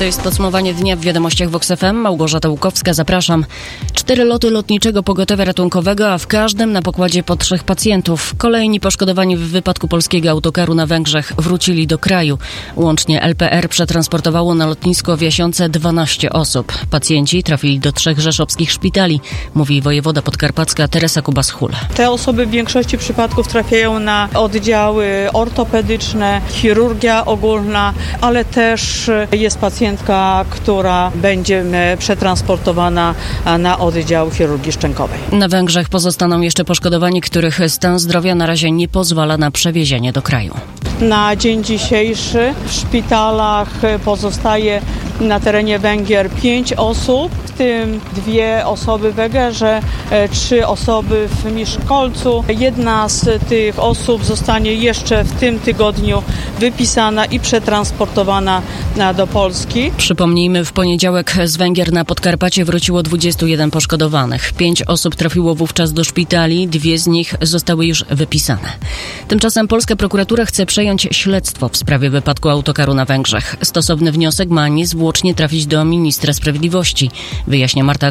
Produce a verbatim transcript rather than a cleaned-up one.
To jest podsumowanie dnia w Wiadomościach Vox F M. Małgorzata Łukowska, zapraszam. Cztery loty lotniczego pogotowia ratunkowego, a w każdym na pokładzie po trzech pacjentów. Kolejni poszkodowani w wypadku polskiego autokaru na Węgrzech wrócili do kraju. Łącznie L P R przetransportowało na lotnisko w Jasiące dwanaście osób. Pacjenci trafili do trzech rzeszowskich szpitali, mówi wojewoda podkarpacka Teresa Kubas-Hul. Te osoby w większości przypadków trafiają na oddziały ortopedyczne, chirurgia ogólna, ale też jest pacjentka, która będzie przetransportowana na oddział chirurgii szczękowej. Na Węgrzech pozostaną jeszcze poszkodowani, których stan zdrowia na razie nie pozwala na przewiezienie do kraju. Na dzień dzisiejszy w szpitalach pozostaje na terenie Węgier pięć osób, w tym dwie osoby w Egerze, trzy osoby w Miszkolcu. Jedna z tych osób zostanie jeszcze w tym tygodniu wypisana i przetransportowana do Polski. Przypomnijmy, w poniedziałek z Węgier na Podkarpacie wróciło dwudziestu jeden poszkodowanych. Pięć osób trafiło wówczas do szpitali, dwie z nich zostały już wypisane. Tymczasem polska prokuratura chce przejąć śledztwo w sprawie wypadku autokaru na Węgrzech. Stosowny wniosek ma niezwłocznie trafić do ministra sprawiedliwości, wyjaśnia Marta